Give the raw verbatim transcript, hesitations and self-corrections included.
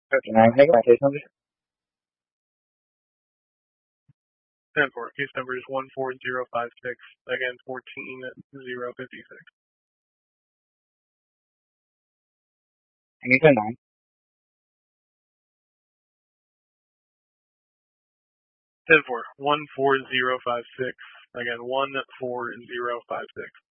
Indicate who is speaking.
Speaker 1: Okay, nine, can I get my case number?
Speaker 2: ten four. Case number is one four zero five six. Again, fourteen zero fifty six.
Speaker 1: Can you turn nine?
Speaker 2: ten four. one four zero five six. Again, one four zero five six.